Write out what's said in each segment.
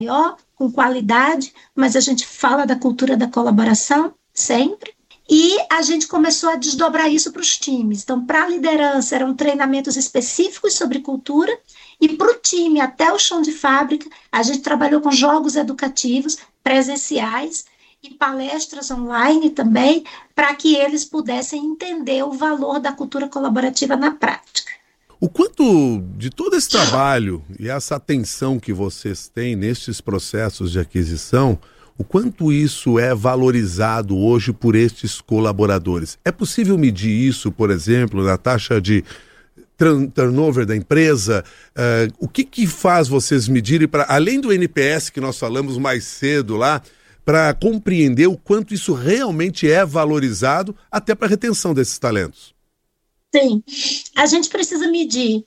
maior, com qualidade, mas a gente fala da cultura da colaboração sempre. E a gente começou a desdobrar isso para os times. Então, para a liderança, eram treinamentos específicos sobre cultura, e para o time, até o chão de fábrica, a gente trabalhou com jogos educativos presenciais e palestras online também, para que eles pudessem entender o valor da cultura colaborativa na prática. O quanto de todo esse trabalho e essa atenção que vocês têm nestes processos de aquisição, o quanto isso é valorizado hoje por estes colaboradores? É possível medir isso, por exemplo, na taxa de turnover da empresa? O que faz vocês medirem, além do NPS que nós falamos mais cedo lá, para compreender o quanto isso realmente é valorizado até para a retenção desses talentos? Sim, a gente precisa medir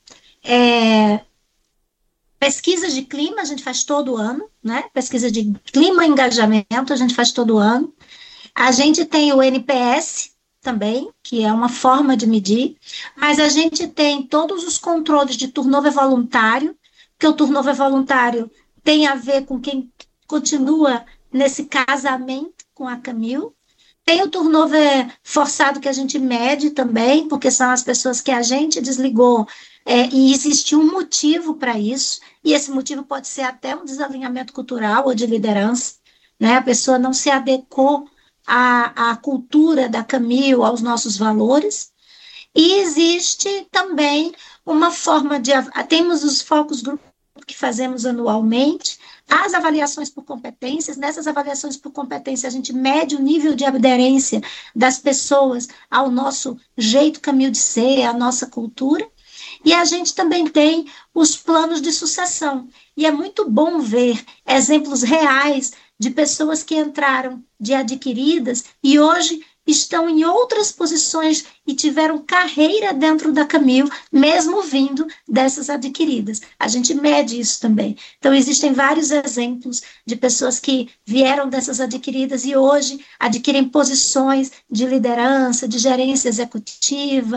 pesquisa de clima, a gente faz todo ano, né? Pesquisa de clima e engajamento, a gente faz todo ano. A gente tem o NPS também, que é uma forma de medir, mas a gente tem todos os controles de turnover voluntário, que o turnover voluntário tem a ver com quem continua nesse casamento com a Camil. Tem o turnover forçado que a gente mede também, porque são as pessoas que a gente desligou, e existe um motivo para isso, e esse motivo pode ser até um desalinhamento cultural ou de liderança, né? A pessoa não se adequou à cultura da Camil, aos nossos valores. E existe também uma forma de... Temos os focus group que fazemos anualmente, as avaliações por competências. Nessas avaliações por competência, a gente mede o nível de aderência das pessoas ao nosso jeito Camil de ser, à nossa cultura, e a gente também tem os planos de sucessão, e é muito bom ver exemplos reais de pessoas que entraram de adquiridas e hoje estão em outras posições e tiveram carreira dentro da Camil, mesmo vindo dessas adquiridas. A gente mede isso também. Então, existem vários exemplos de pessoas que vieram dessas adquiridas e hoje adquirem posições de liderança, de gerência executiva,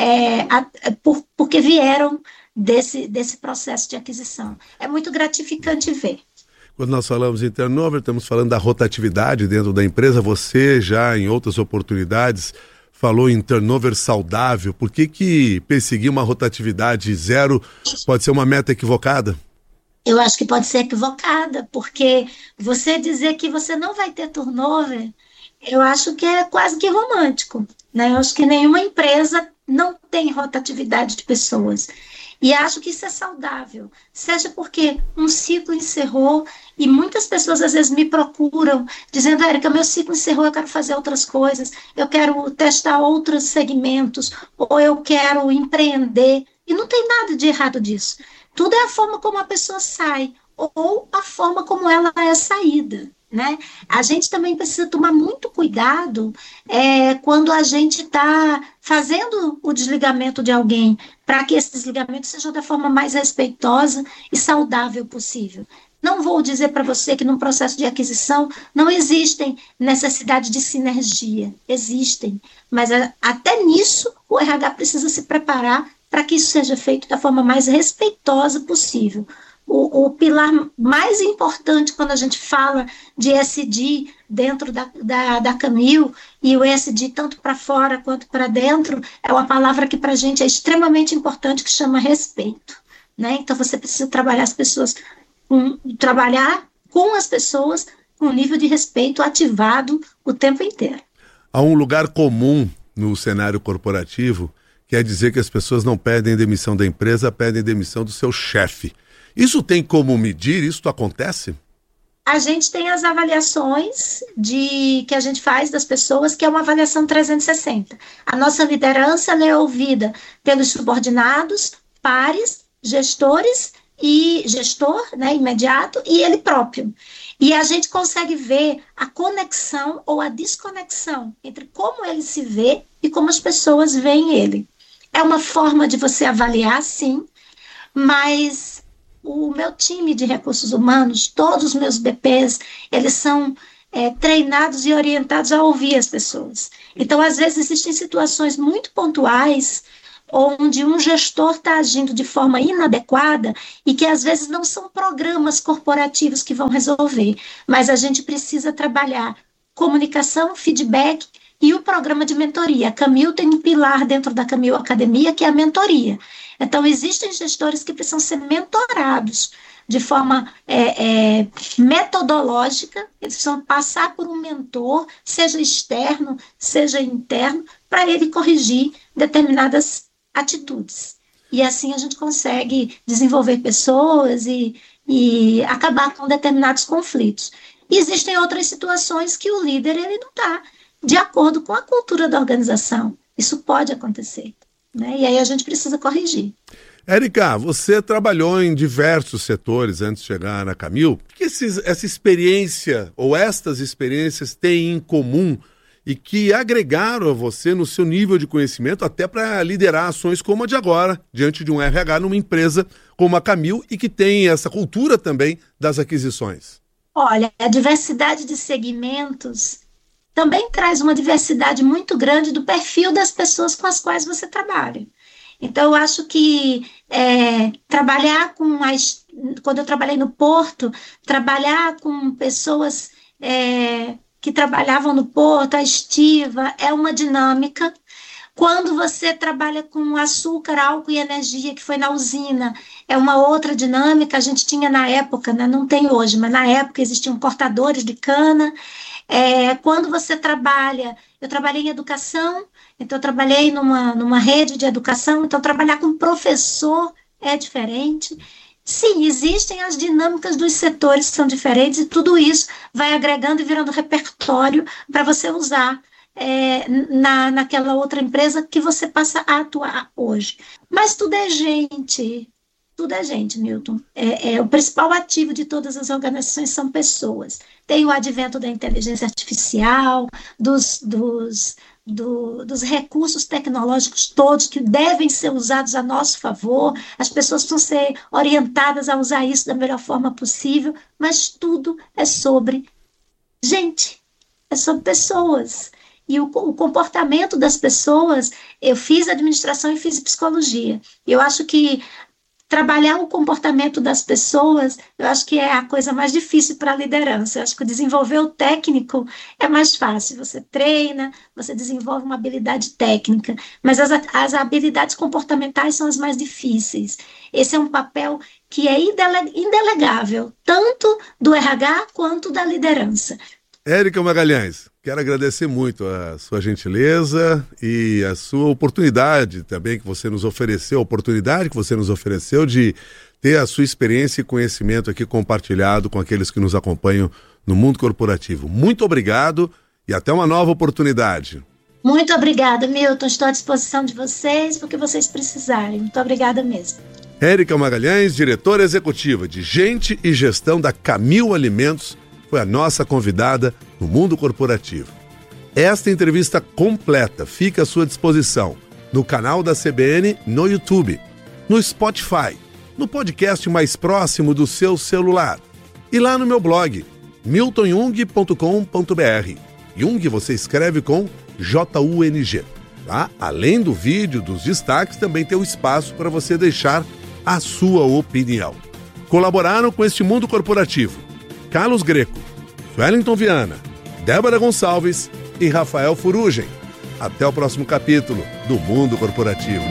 porque vieram desse processo de aquisição. É muito gratificante ver. Quando nós falamos em turnover, estamos falando da rotatividade dentro da empresa. Você já, em outras oportunidades, falou em turnover saudável. Por que perseguir uma rotatividade zero pode ser uma meta equivocada? Eu acho que pode ser equivocada, porque você dizer que você não vai ter turnover, eu acho que é quase que romântico, né? Eu acho que nenhuma empresa não tem rotatividade de pessoas. E acho que isso é saudável, seja porque um ciclo encerrou e muitas pessoas às vezes me procuram dizendo: Érica, meu ciclo encerrou, eu quero fazer outras coisas, eu quero testar outros segmentos, ou eu quero empreender. E não tem nada de errado disso. Tudo é a forma como a pessoa sai, ou a forma como ela é saída, né? A gente também precisa tomar muito cuidado quando a gente está fazendo o desligamento de alguém, para que esse desligamento seja da forma mais respeitosa e saudável possível. Não vou dizer para você que num processo de aquisição não existem necessidades de sinergia, existem, mas até nisso o RH precisa se preparar para que isso seja feito da forma mais respeitosa possível. O pilar mais importante quando a gente fala de ESG dentro da Camil, e o ESG tanto para fora quanto para dentro, é uma palavra que para a gente é extremamente importante, que chama respeito, né? Então você precisa trabalhar com as pessoas com um nível de respeito ativado o tempo inteiro. Há um lugar comum no cenário corporativo, que é dizer que as pessoas não pedem demissão da empresa, pedem demissão do seu chefe. Isso tem como medir? Isso acontece? A gente tem as avaliações que a gente faz das pessoas, que é uma avaliação 360. A nossa liderança é ouvida pelos subordinados, pares, gestores e gestor, né, imediato, e ele próprio. E a gente consegue ver a conexão ou a desconexão entre como ele se vê e como as pessoas veem ele. É uma forma de você avaliar, sim, mas o meu time de recursos humanos, todos os meus BPs, eles são treinados e orientados a ouvir as pessoas. Então, às vezes, existem situações muito pontuais onde um gestor está agindo de forma inadequada e que às vezes não são programas corporativos que vão resolver, mas a gente precisa trabalhar comunicação, feedback e o programa de mentoria. A Camil tem um pilar dentro da Camil Academia, que é a mentoria. Então, existem gestores que precisam ser mentorados de forma metodológica, eles precisam passar por um mentor, seja externo, seja interno, para ele corrigir determinadas atitudes. E assim a gente consegue desenvolver pessoas e acabar com determinados conflitos. E existem outras situações que o líder ele não está de acordo com a cultura da organização. Isso pode acontecer, né? E aí a gente precisa corrigir. Érica, você trabalhou em diversos setores antes de chegar na Camil. O que essa experiência ou estas experiências têm em comum e que agregaram a você no seu nível de conhecimento até para liderar ações como a de agora, diante de um RH numa empresa como a Camil e que tem essa cultura também das aquisições? Olha, a diversidade de segmentos também traz uma diversidade muito grande do perfil das pessoas com as quais você trabalha. Então, eu acho que trabalhar com quando eu trabalhei no Porto, trabalhar com pessoas que trabalhavam no Porto, a estiva, é uma dinâmica. Quando você trabalha com açúcar, álcool e energia, que foi na usina, é uma outra dinâmica. A gente tinha na época, né, não tem hoje, mas na época existiam cortadores de cana. Quando você trabalha, eu trabalhei em educação, então eu trabalhei numa rede de educação, então trabalhar com professor é diferente. Sim, existem as dinâmicas dos setores que são diferentes e tudo isso vai agregando e virando repertório para você usar naquela outra empresa que você passa a atuar hoje. Mas tudo é gente, Milton. O principal ativo de todas as organizações são pessoas. Tem o advento da inteligência artificial, dos recursos tecnológicos todos que devem ser usados a nosso favor, as pessoas precisam ser orientadas a usar isso da melhor forma possível, mas tudo é sobre gente, é sobre pessoas. E o comportamento das pessoas, eu fiz administração e fiz psicologia. Eu acho que trabalhar o comportamento das pessoas, eu acho que é a coisa mais difícil para a liderança. Eu acho que desenvolver o técnico é mais fácil. Você treina, você desenvolve uma habilidade técnica, mas as habilidades comportamentais são as mais difíceis. Esse é um papel que é indelegável, tanto do RH quanto da liderança. Érica Magalhães, quero agradecer muito a sua gentileza e a sua oportunidade também que você nos ofereceu, de ter a sua experiência e conhecimento aqui compartilhado com aqueles que nos acompanham no mundo corporativo. Muito obrigado e até uma nova oportunidade. Muito obrigada, Milton. Estou à disposição de vocês, porque vocês precisarem. Muito obrigada mesmo. Érica Magalhães, diretora executiva de Gente e Gestão da Camil Alimentos, foi a nossa convidada no mundo corporativo. Esta entrevista completa fica à sua disposição no canal da CBN no YouTube, no Spotify, no podcast mais próximo do seu celular e lá no meu blog, miltonjung.com.br. Jung você escreve com J-U-N-G. Lá, além do vídeo, dos destaques, também tem o espaço para você deixar a sua opinião. Colaboraram com este mundo corporativo Carlos Greco, Wellington Viana, Débora Gonçalves e Rafael Furugem. Até o próximo capítulo do Mundo Corporativo.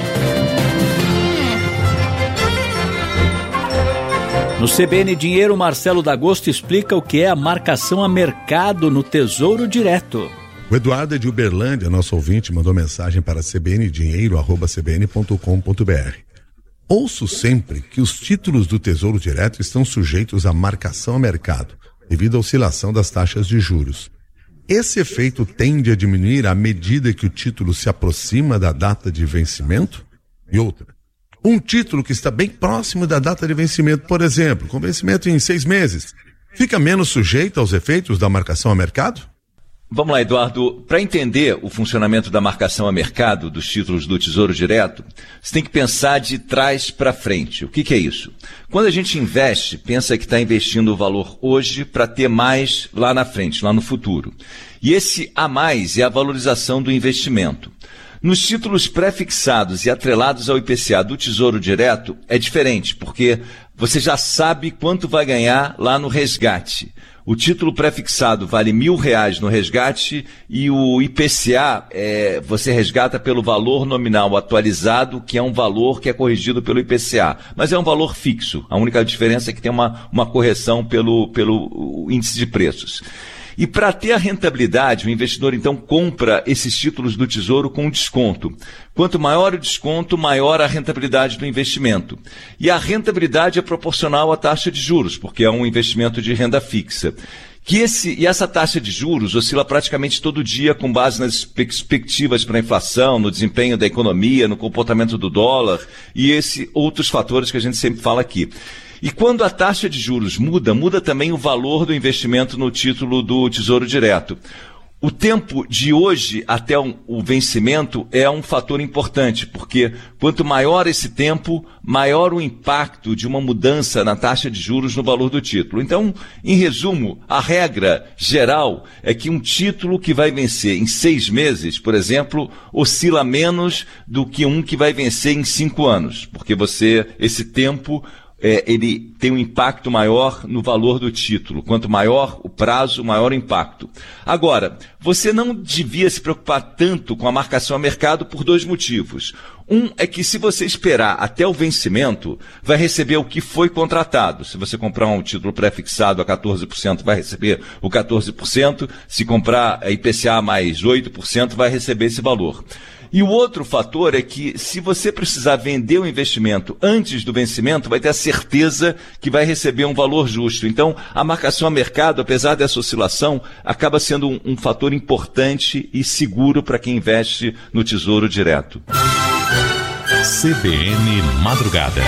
No CBN Dinheiro, Marcelo D'Agosto explica o que é a marcação a mercado no Tesouro Direto. O Eduardo é de Uberlândia, nosso ouvinte, mandou mensagem para cbndinheiro@cbn.com.br. Ouço sempre que os títulos do Tesouro Direto estão sujeitos à marcação a mercado, devido à oscilação das taxas de juros. Esse efeito tende a diminuir à medida que o título se aproxima da data de vencimento? E outra, um título que está bem próximo da data de vencimento, por exemplo, com vencimento em 6 meses, fica menos sujeito aos efeitos da marcação a mercado? Vamos lá, Eduardo. Para entender o funcionamento da marcação a mercado dos títulos do Tesouro Direto, você tem que pensar de trás para frente. O que é isso? Quando a gente investe, pensa que está investindo o valor hoje para ter mais lá na frente, lá no futuro. E esse a mais é a valorização do investimento. Nos títulos pré-fixados e atrelados ao IPCA do Tesouro Direto é diferente, porque você já sabe quanto vai ganhar lá no resgate. O título pré-fixado vale R$1.000 no resgate e o IPCA você resgata pelo valor nominal atualizado, que é um valor que é corrigido pelo IPCA. Mas é um valor fixo. A única diferença é que tem uma correção pelo índice de preços. E para ter a rentabilidade, o investidor então compra esses títulos do Tesouro com desconto. Quanto maior o desconto, maior a rentabilidade do investimento. E a rentabilidade é proporcional à taxa de juros, porque é um investimento de renda fixa. E essa taxa de juros oscila praticamente todo dia com base nas perspectivas para a inflação, no desempenho da economia, no comportamento do dólar e outros fatores que a gente sempre fala aqui. E quando a taxa de juros muda também o valor do investimento no título do Tesouro Direto. O tempo de hoje até o vencimento é um fator importante, porque quanto maior esse tempo, maior o impacto de uma mudança na taxa de juros no valor do título. Então, em resumo, a regra geral é que um título que vai vencer em 6 meses, por exemplo, oscila menos do que um que vai vencer em 5 anos, porque esse tempo ele tem um impacto maior no valor do título. Quanto maior o prazo, maior o impacto. Agora, você não devia se preocupar tanto com a marcação a mercado por 2 motivos. Um é que se você esperar até o vencimento, vai receber o que foi contratado. Se você comprar um título pré-fixado a 14%, vai receber o 14%. Se comprar IPCA mais 8%, vai receber esse valor. E o outro fator é que, se você precisar vender o investimento antes do vencimento, vai ter a certeza que vai receber um valor justo. Então, a marcação a mercado, apesar dessa oscilação, acaba sendo um fator importante e seguro para quem investe no Tesouro Direto. CBN Madrugada.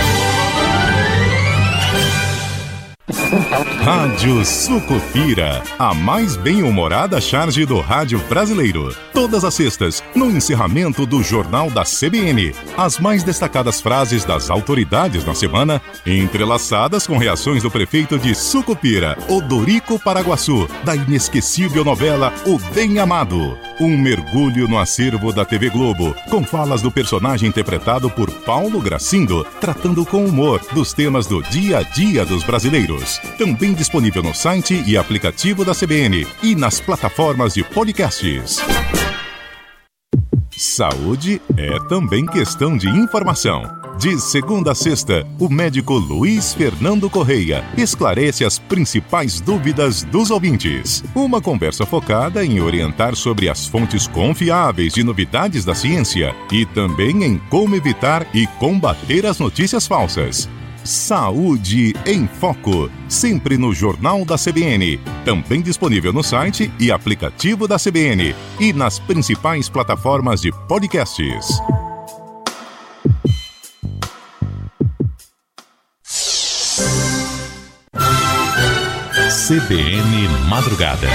Rádio Sucupira, a mais bem-humorada charge do rádio brasileiro. Todas as sextas, no encerramento do Jornal da CBN, as mais destacadas frases das autoridades na semana, entrelaçadas com reações do prefeito de Sucupira, Odorico Paraguaçu, da inesquecível novela O Bem Amado. Um mergulho no acervo da TV Globo, com falas do personagem interpretado por Paulo Gracindo, tratando com humor dos temas do dia a dia dos brasileiros. Também disponível no site e aplicativo da CBN e nas plataformas de podcasts. Saúde é também questão de informação. De segunda a sexta, o médico Luiz Fernando Correia esclarece as principais dúvidas dos ouvintes. Uma conversa focada em orientar sobre as fontes confiáveis de novidades da ciência e também em como evitar e combater as notícias falsas. Saúde em Foco, sempre no Jornal da CBN, também disponível no site e aplicativo da CBN e nas principais plataformas de podcasts. CBN Madrugada.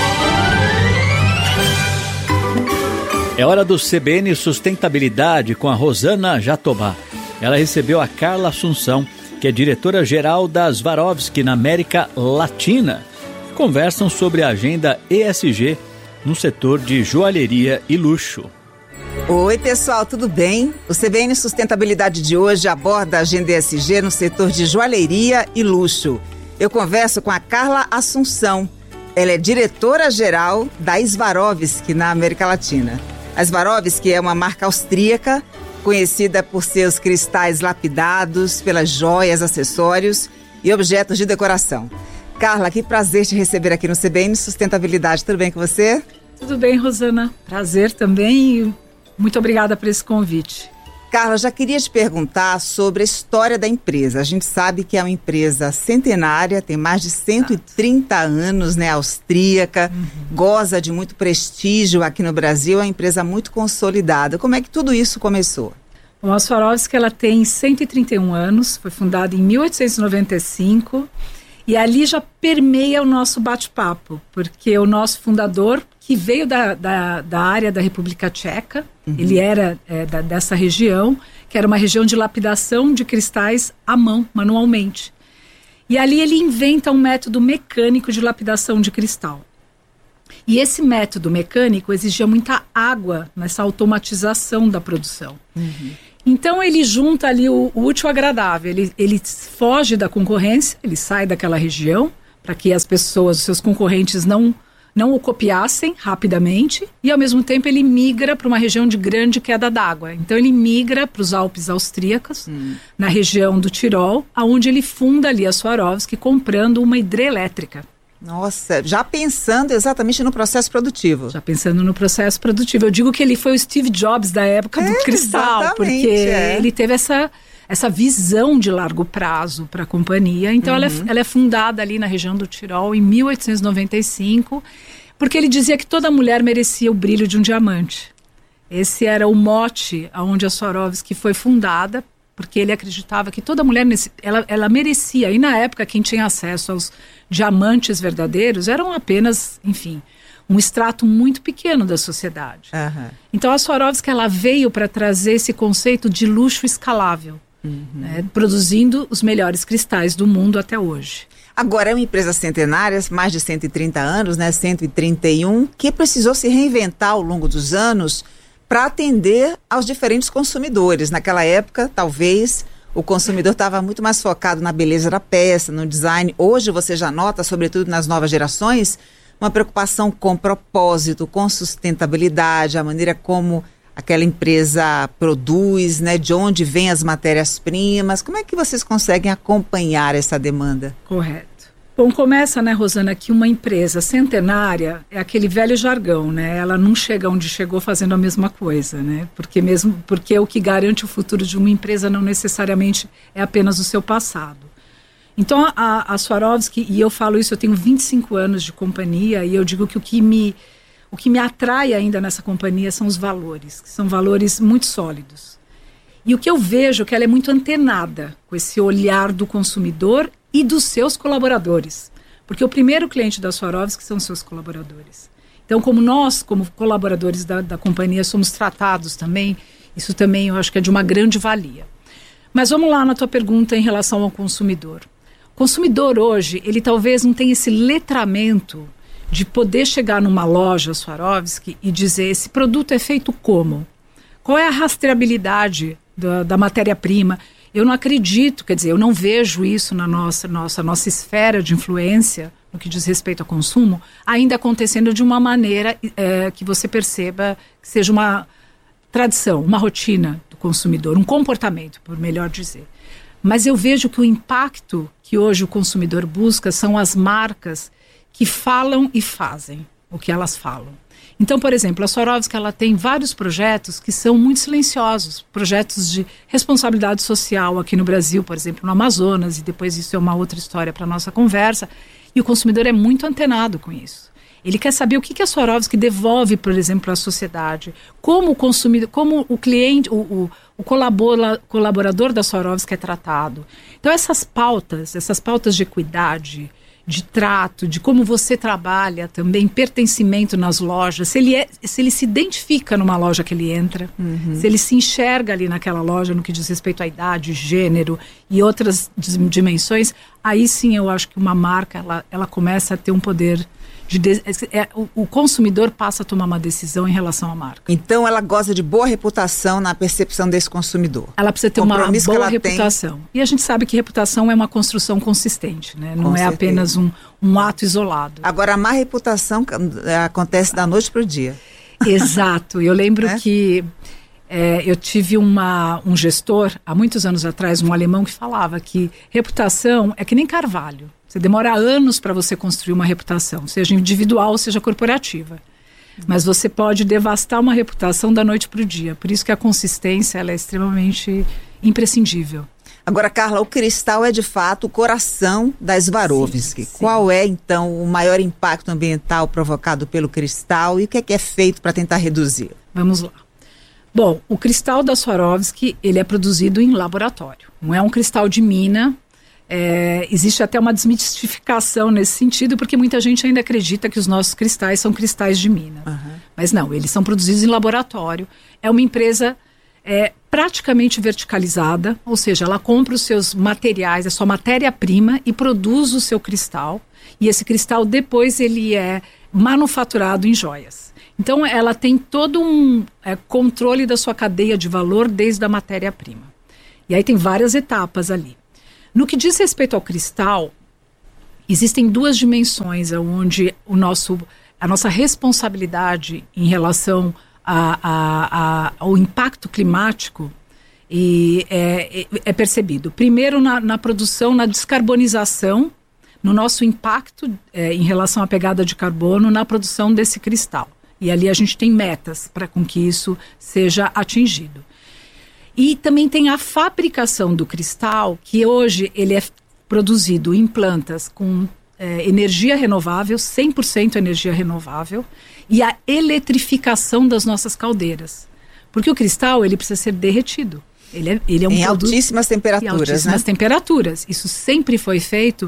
É hora do CBN Sustentabilidade com a Rosana Jatobá. Ela recebeu a Carla Assunção, que é diretora-geral da Swarovski na América Latina. Conversam sobre a agenda ESG no setor de joalheria e luxo. Oi, pessoal, tudo bem? O CBN Sustentabilidade de hoje aborda a agenda ESG no setor de joalheria e luxo. Eu converso com a Carla Assunção. Ela é diretora-geral da Swarovski na América Latina. A Swarovski é uma marca austríaca, conhecida por seus cristais lapidados, pelas joias, acessórios e objetos de decoração. Carla, que prazer te receber aqui no CBN Sustentabilidade. Tudo bem com você? Tudo bem, Rosana. Prazer também e muito obrigada por esse convite. Carla, já queria te perguntar sobre a história da empresa. A gente sabe que é uma empresa centenária, tem mais de 130 anos, né, austríaca, goza de muito prestígio aqui no Brasil, é uma empresa muito consolidada. Como é que tudo isso começou? Bom, a Swarovski, ela tem 131 anos, foi fundada em 1895 e ali já permeia o nosso bate-papo, porque o nosso fundador, que veio da área da República Tcheca, ele era dessa região, que era uma região de lapidação de cristais à mão, manualmente. E ali ele inventa um método mecânico de lapidação de cristal. E esse método mecânico exigia muita água nessa automatização da produção. Então ele junta ali o útil ao agradável, ele foge da concorrência, ele sai daquela região para que as pessoas, os seus concorrentes não o copiassem rapidamente, e ao mesmo tempo ele migra para uma região de grande queda d'água. Então ele migra para os Alpes austríacos, na região do Tirol, onde ele funda ali a Swarovski, comprando uma hidrelétrica. Nossa, já pensando exatamente no processo produtivo. Já pensando no processo produtivo. Eu digo que ele foi o Steve Jobs da época do cristal, porque ele teve essa visão de largo prazo para a companhia. Então ela é fundada ali na região do Tirol em 1895, porque ele dizia que toda mulher merecia o brilho de um diamante. Esse era o mote onde a Swarovski foi fundada, porque ele acreditava que toda mulher ela merecia. E na época quem tinha acesso aos diamantes verdadeiros eram apenas, enfim, um extrato muito pequeno da sociedade. Então a Swarovski ela veio para trazer esse conceito de luxo escalável, né, produzindo os melhores cristais do mundo até hoje. Agora é uma empresa centenária, mais de 130 anos, né, 131, que precisou se reinventar ao longo dos anos para atender aos diferentes consumidores. Naquela época, talvez, o consumidor estava muito mais focado na beleza da peça, no design. Hoje você já nota, sobretudo nas novas gerações, uma preocupação com propósito, com sustentabilidade, a maneira como aquela empresa produz, né, de onde vêm as matérias-primas. Como é que vocês conseguem acompanhar essa demanda? Correto. Bom, começa, né, Rosana, que uma empresa centenária é aquele velho jargão, né? Ela não chega onde chegou fazendo a mesma coisa, né? Porque o que garante o futuro de uma empresa não necessariamente é apenas o seu passado. Então, a Swarovski, e eu falo isso, eu tenho 25 anos de companhia, e eu digo que o que me atrai ainda nessa companhia são os valores, que são valores muito sólidos. E o que eu vejo é que ela é muito antenada com esse olhar do consumidor e dos seus colaboradores. Porque o primeiro cliente da Swarovski são seus colaboradores. Então, como nós, como colaboradores da companhia, somos tratados também, isso também eu acho que é de uma grande valia. Mas vamos lá na tua pergunta em relação ao consumidor. O consumidor hoje, ele talvez não tenha esse letramento de poder chegar numa loja Swarovski e dizer, esse produto é feito como? Qual é a rastreabilidade da matéria-prima? Eu não acredito, quer dizer, eu não vejo isso na nossa esfera de influência, no que diz respeito ao consumo, ainda acontecendo de uma maneira que você perceba que seja uma tradição, uma rotina do consumidor, um comportamento, por melhor dizer. Mas eu vejo que o impacto que hoje o consumidor busca são as marcas que falam e fazem o que elas falam. Então, por exemplo, a Swarovski ela tem vários projetos que são muito silenciosos, projetos de responsabilidade social aqui no Brasil, por exemplo, no Amazonas, e depois isso é uma outra história para a nossa conversa, e o consumidor é muito antenado com isso. Ele quer saber o que a Swarovski devolve, por exemplo, à sociedade, como o consumidor, como o cliente, o colaborador da Swarovski é tratado. Então essas pautas de equidade, de trato, de como você trabalha também, pertencimento nas lojas, se ele se identifica numa loja que ele entra, se ele se enxerga ali naquela loja no que diz respeito à idade, gênero e outras dimensões, aí sim eu acho que uma marca ela começa a ter um poder o consumidor passa a tomar uma decisão em relação à marca. Então ela goza de boa reputação na percepção desse consumidor. Ela precisa ter uma boa reputação. E a gente sabe que reputação é uma construção consistente, né? Não é apenas um ato isolado. Agora a má reputação acontece da noite para o dia. Exato. Eu lembro que eu tive um gestor, há muitos anos atrás, um alemão que falava que reputação é que nem carvalho. Você demora anos para você construir uma reputação, seja individual, seja corporativa. Mas você pode devastar uma reputação da noite para o dia. Por isso que a consistência ela é extremamente imprescindível. Agora, Carla, o cristal é de fato o coração da Swarovski. Sim. Qual é, então, o maior impacto ambiental provocado pelo cristal e o que é feito para tentar reduzir? Vamos lá. Bom, o cristal da Swarovski, ele é produzido em laboratório. Não é um cristal de mina. Existe até uma desmistificação nesse sentido, porque muita gente ainda acredita que os nossos cristais são cristais de mina. Mas não, eles são produzidos em laboratório. É uma empresa praticamente verticalizada, ou seja, ela compra os seus materiais, a sua matéria-prima e produz o seu cristal. E esse cristal depois ele é manufaturado em joias. Então ela tem todo um controle da sua cadeia de valor desde a matéria-prima. E aí tem várias etapas ali. No que diz respeito ao cristal, existem duas dimensões onde a nossa responsabilidade em relação ao impacto climático é percebido. Primeiro na produção, na descarbonização, no nosso impacto em relação à pegada de carbono na produção desse cristal. E ali a gente tem metas para com que isso seja atingido. E também tem a fabricação do cristal, que hoje ele é produzido em plantas com energia renovável, 100% energia renovável, e a eletrificação das nossas caldeiras. Porque o cristal ele precisa ser derretido. Ele é um em produto altíssimas temperaturas, em altíssimas temperaturas. Isso sempre foi feito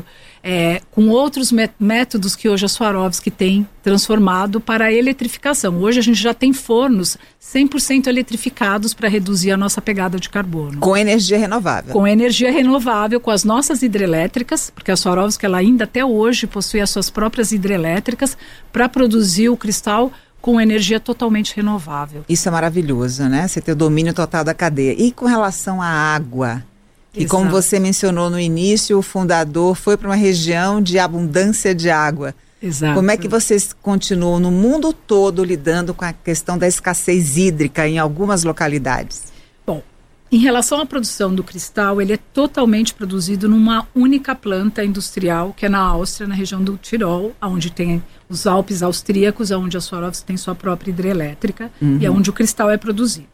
com outros métodos que hoje a Swarovski tem transformado para a eletrificação. Hoje a gente já tem fornos 100% eletrificados para reduzir a nossa pegada de carbono. Com energia renovável. Com energia renovável, com as nossas hidrelétricas, porque a Swarovski ela ainda até hoje possui as suas próprias hidrelétricas para produzir o cristal com energia totalmente renovável. Isso é maravilhoso, né? Você ter o domínio total da cadeia. E com relação à água? E Exato. como você mencionou no início, o fundador foi para uma região de abundância de água. Exato. Como é que vocês continuam no mundo todo lidando com a questão da escassez hídrica em algumas localidades? Bom, em relação à produção do cristal, ele é totalmente produzido numa única planta industrial, que é na Áustria, na região do Tirol, onde tem os Alpes austríacos, onde a Swarovski tem sua própria hidrelétrica e é onde o cristal é produzido.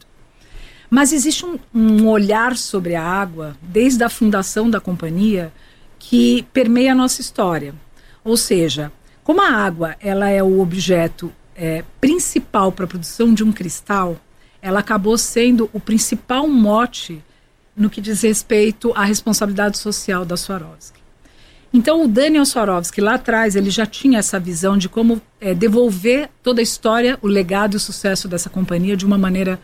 Mas existe um olhar sobre a água, desde a fundação da companhia, que permeia a nossa história. Ou seja, como a água ela é o objeto principal para a produção de um cristal, ela acabou sendo o principal mote no que diz respeito à responsabilidade social da Swarovski. Então o Daniel Swarovski lá atrás ele já tinha essa visão de como devolver toda a história, o legado e o sucesso dessa companhia de uma maneira,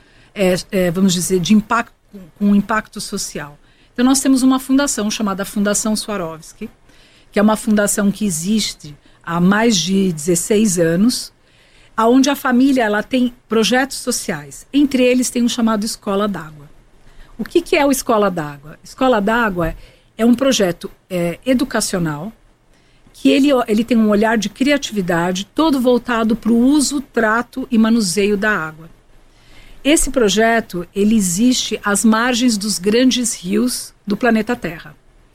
vamos dizer, de impacto, com impacto social. Então nós temos uma fundação chamada Fundação Swarovski, que é uma fundação que existe há mais de 16 anos, onde a família ela tem projetos sociais. Entre eles tem um chamado Escola d'Água. O que é o Escola d'Água? Escola d'Água é um projeto educacional que ele tem um olhar de criatividade todo voltado para o uso, trato e manuseio da água. Esse projeto ele existe às margens dos grandes rios do planeta Terra.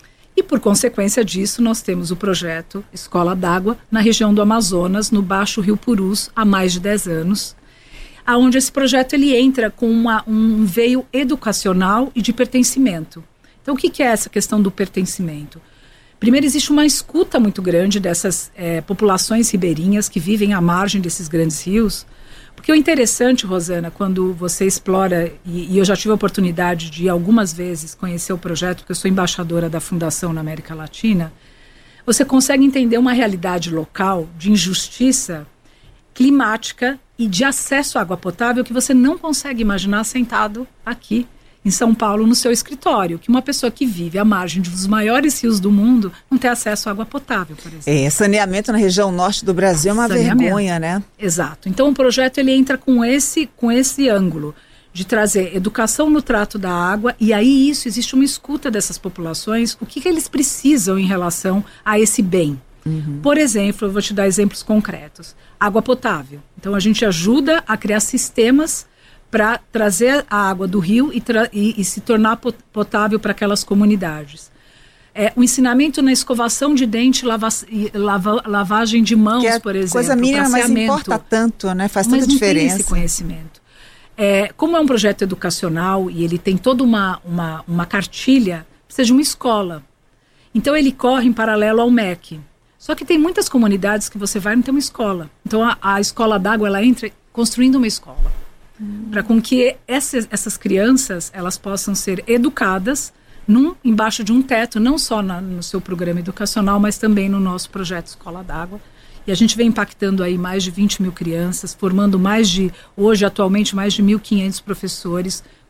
E por consequência disso nós temos o projeto Escola d'Água na região do Amazonas, no Baixo Rio Purus, há mais de 10 anos, onde esse projeto ele entra com um veio educacional e de pertencimento. Então, o que é essa questão do pertencimento? Primeiro, existe uma escuta muito grande dessas populações ribeirinhas que vivem à margem desses grandes rios, porque o interessante, Rosana, quando você explora, e eu já tive a oportunidade de algumas vezes conhecer o projeto, porque eu sou embaixadora da Fundação na América Latina, você consegue entender uma realidade local de injustiça climática e de acesso à água potável que você não consegue imaginar sentado aqui em São Paulo, no seu escritório, que uma pessoa que vive à margem dos maiores rios do mundo não tem acesso à água potável, por exemplo. Saneamento na região norte do Brasil é uma vergonha, né? Exato. Então o projeto ele entra com esse ângulo de trazer educação no trato da água, e aí existe uma escuta dessas populações, o que eles precisam em relação a esse bem. Por exemplo, eu vou te dar exemplos concretos. Água potável. Então a gente ajuda a criar sistemas para trazer a água do rio e se tornar potável para aquelas comunidades. O ensinamento na escovação de dente, lavagem de mãos, por exemplo. Coisa mínima, mas importa tanto, né? Faz tanta diferença. Não tem esse conhecimento. Como é um projeto educacional e ele tem toda uma cartilha, precisa de uma escola. Então ele corre em paralelo ao MEC. Só que tem muitas comunidades que você vai e não tem uma escola. Então a escola d'água ela entra construindo uma escola. Para com que essas crianças elas possam ser educadas embaixo de um teto, não só no seu programa educacional, mas também no nosso projeto Escola d'Água. E a gente vem impactando aí mais de 20 mil crianças, formando hoje atualmente mais de 1.500 professores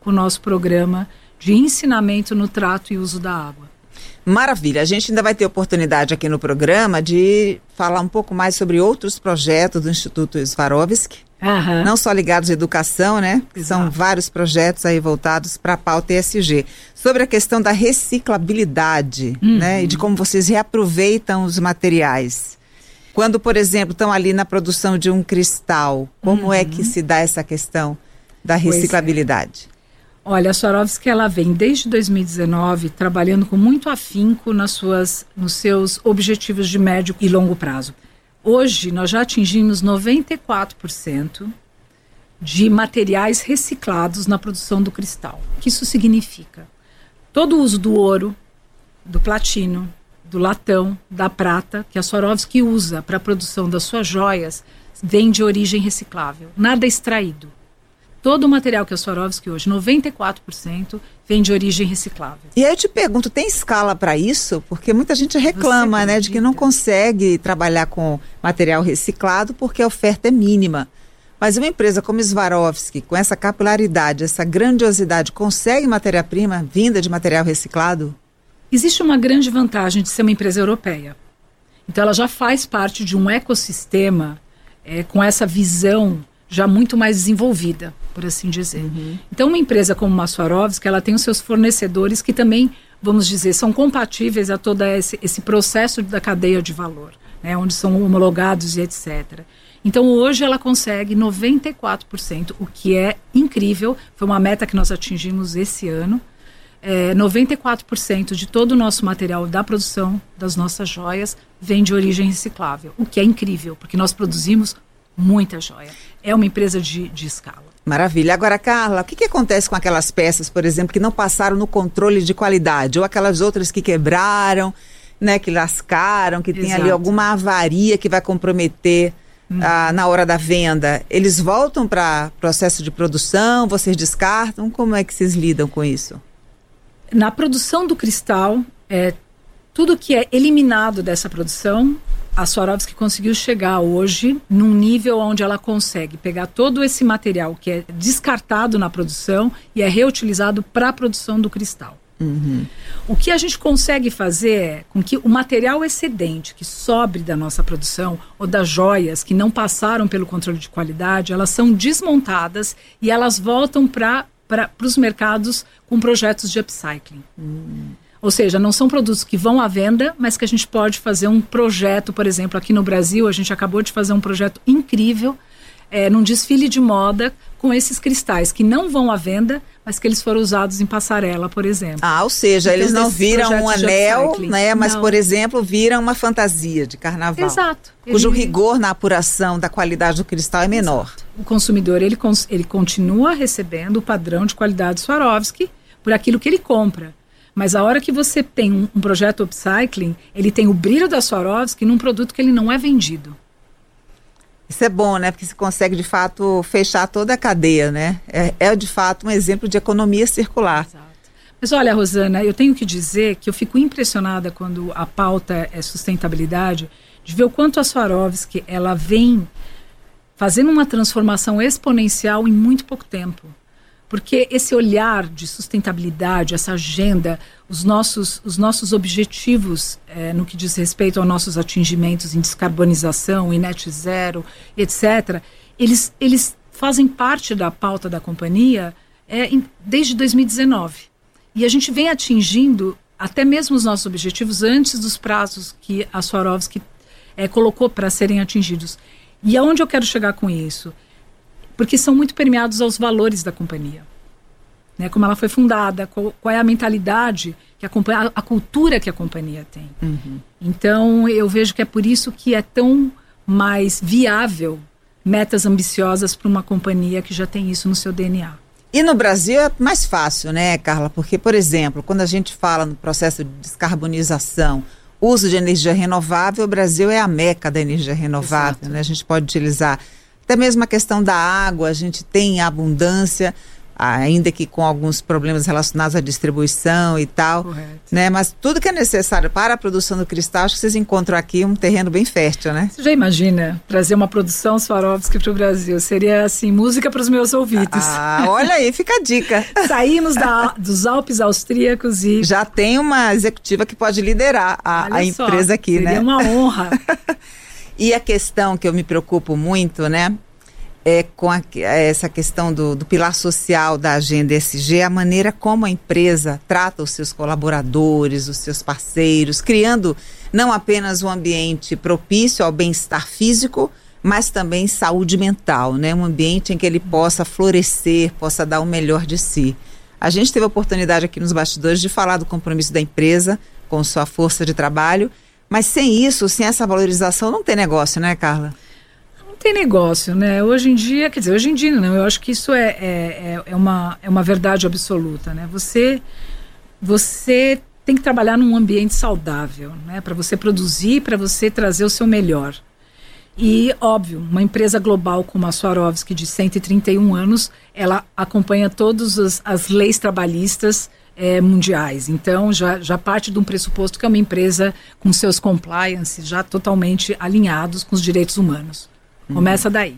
com o nosso programa de ensinamento no trato e uso da água. Maravilha, a gente ainda vai ter oportunidade aqui no programa de falar um pouco mais sobre outros projetos do Instituto Swarovski, não só ligados à educação, né? São vários projetos aí voltados para a pauta ESG. Sobre a questão da reciclabilidade, né? E de como vocês reaproveitam os materiais. Quando, por exemplo, estão ali na produção de um cristal, como é que se dá essa questão da reciclabilidade? Olha, a Swarovski, ela vem desde 2019 trabalhando com muito afinco nos seus objetivos de médio e longo prazo. Hoje, nós já atingimos 94% de materiais reciclados na produção do cristal. O que isso significa? Todo o uso do ouro, do platino, do latão, da prata, que a Swarovski usa para a produção das suas joias, vem de origem reciclável. Nada é extraído. Todo o material que a Swarovski hoje, 94%, vem de origem reciclável. E aí eu te pergunto, tem escala para isso? Porque muita gente reclama, né, de que não consegue trabalhar com material reciclado porque a oferta é mínima. Mas uma empresa como Swarovski, com essa capilaridade, essa grandiosidade, consegue matéria-prima vinda de material reciclado? Existe uma grande vantagem de ser uma empresa europeia. Então ela já faz parte de um ecossistema com essa visão já muito mais desenvolvida, por assim dizer. Então, uma empresa como a Swarovski, ela tem os seus fornecedores que também, vamos dizer, são compatíveis a todo esse processo da cadeia de valor, né, onde são homologados e etc. Então, hoje ela consegue 94%, o que é incrível, foi uma meta que nós atingimos esse ano. 94% de todo o nosso material da produção das nossas joias vem de origem reciclável, o que é incrível, porque nós produzimos muita joia. É uma empresa de escala. Maravilha. Agora, Carla, o que acontece com aquelas peças, por exemplo, que não passaram no controle de qualidade? Ou aquelas outras que quebraram, né, que lascaram, que tem ali alguma avaria que vai comprometer na hora da venda? Eles voltam para processo de produção? Vocês descartam? Como é que vocês lidam com isso? Na produção do cristal, tudo que é eliminado dessa produção, a Swarovski conseguiu chegar hoje num nível onde ela consegue pegar todo esse material que é descartado na produção e é reutilizado para a produção do cristal. O que a gente consegue fazer é com que o material excedente que sobre da nossa produção ou das joias que não passaram pelo controle de qualidade, elas são desmontadas e elas voltam para os mercados com projetos de upcycling. Ou seja, não são produtos que vão à venda, mas que a gente pode fazer um projeto, por exemplo, aqui no Brasil, a gente acabou de fazer um projeto incrível, num desfile de moda, com esses cristais que não vão à venda, mas que eles foram usados em passarela, por exemplo. Ou seja, então, eles não viram um anel, né? Mas, por exemplo, viram uma fantasia de carnaval. Exato. Cujo rigor na apuração da qualidade do cristal é menor. Exato. O consumidor, ele continua recebendo o padrão de qualidade Swarovski por aquilo que ele compra. Mas a hora que você tem um projeto upcycling, ele tem o brilho da Swarovski num produto que ele não é vendido. Isso é bom, né? Porque você consegue, de fato, fechar toda a cadeia, né? É de fato, um exemplo de economia circular. Exato. Mas olha, Rosana, eu tenho que dizer que eu fico impressionada quando a pauta é sustentabilidade, de ver o quanto a Swarovski, ela vem fazendo uma transformação exponencial em muito pouco tempo. Porque esse olhar de sustentabilidade, essa agenda, os nossos objetivos no que diz respeito aos nossos atingimentos em descarbonização, em net zero, etc., eles fazem parte da pauta da companhia desde 2019. E a gente vem atingindo até mesmo os nossos objetivos antes dos prazos que a Swarovski colocou para serem atingidos. E aonde eu quero chegar com isso? Porque são muito permeados aos valores da companhia, né? Como ela foi fundada, qual é a mentalidade que a cultura que a companhia tem. Então eu vejo que é por isso que é tão mais viável metas ambiciosas para uma companhia que já tem isso no seu DNA. E no Brasil é mais fácil, né, Carla? Porque, por exemplo, quando a gente fala no processo de descarbonização, uso de energia renovável, o Brasil é a meca da energia renovável, né? A gente pode utilizar até mesmo a questão da água, a gente tem abundância, ainda que com alguns problemas relacionados à distribuição e tal. Correto. Né? Mas tudo que é necessário para a produção do cristal, acho que vocês encontram aqui um terreno bem fértil, né? Você já imagina trazer uma produção Swarovski para o Brasil? Seria, assim, música para os meus ouvidos. Olha aí, fica a dica. Saímos dos Alpes austríacos e... Já tem uma executiva que pode liderar a empresa aqui, seria né? Seria uma honra. E a questão que eu me preocupo muito, né? Com essa questão do pilar social da agenda ESG, a maneira como a empresa trata os seus colaboradores, os seus parceiros, criando não apenas um ambiente propício ao bem-estar físico, mas também saúde mental, né? Um ambiente em que ele possa florescer, possa dar o melhor de si. A gente teve a oportunidade aqui nos bastidores de falar do compromisso da empresa com sua força de trabalho, mas sem isso, sem essa valorização, não tem negócio, né, Carla? Tem negócio, né? Hoje em dia não, eu acho que isso é uma verdade absoluta, né? Você tem que trabalhar num ambiente saudável, né? Para você produzir, para você trazer o seu melhor. E, óbvio, uma empresa global como a Swarovski de 131 anos, ela acompanha todas as leis trabalhistas mundiais. Então, já parte de um pressuposto que é uma empresa com seus compliance já totalmente alinhados com os direitos humanos. Começa daí.